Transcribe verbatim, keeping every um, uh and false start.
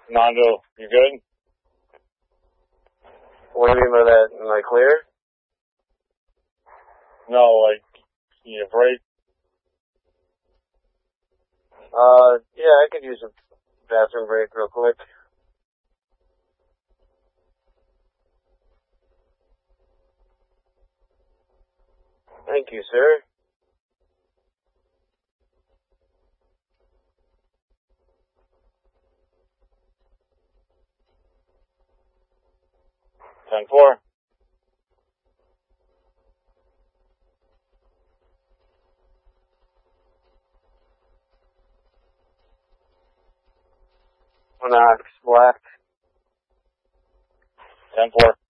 Nando, you good? What do you mean by that? Am I clear? No, like, can you break? Uh, yeah, I could use a bathroom break real quick. Thank you, sir. ten four. One ox, black. ten four.